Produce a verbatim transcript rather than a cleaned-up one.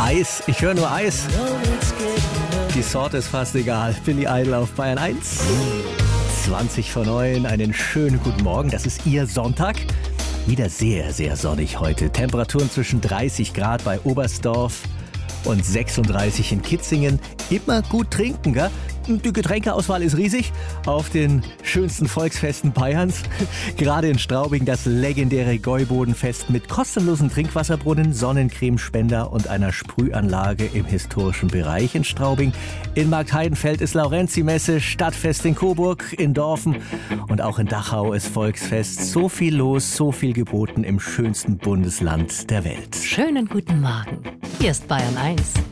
Eis, ich höre nur Eis. Die Sorte ist fast egal. Billy Idol auf Bayern eins. zwanzig vor neun, einen schönen guten Morgen. Das ist Ihr Sonntag. Wieder sehr, sehr sonnig heute. Temperaturen zwischen dreißig Grad bei Oberstdorf und sechsunddreißig in Kitzingen. Immer gut trinken, gell? Die Getränkeauswahl ist riesig auf den schönsten Volksfesten Bayerns. Gerade in Straubing das legendäre Gäubodenfest mit kostenlosen Trinkwasserbrunnen, Sonnencremespender und einer Sprühanlage im historischen Bereich in Straubing. In Marktheidenfeld ist Laurenzi-Messe, Stadtfest in Coburg, in Dorfen und auch in Dachau ist Volksfest. So viel los, so viel geboten im schönsten Bundesland der Welt. Schönen guten Morgen. Hier ist Bayern eins.